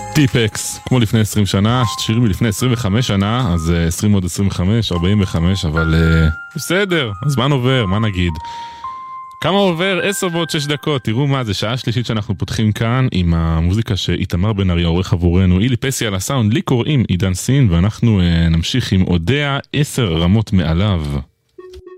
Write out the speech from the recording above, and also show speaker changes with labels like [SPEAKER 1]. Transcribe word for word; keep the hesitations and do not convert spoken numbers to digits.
[SPEAKER 1] טיפקס, כמו לפני עשרים שנה, שיר מלפני עשרים וחמש שנה, אז עשרים עוד עשרים וחמש, ארבעים וחמש, אבל uh, בסדר, הזמן עובר, מה נגיד? כמה עובר? עשר ועוד שש דקות, תראו מה, זה שעה שלישית שאנחנו פותחים כאן עם המוזיקה שאיתמר בן ארי עורך עבורנו, אילי פסי על הסאונד, לי קוראים עידן סין, ואנחנו uh, נמשיך עם אודיה עשר רמות מעליו.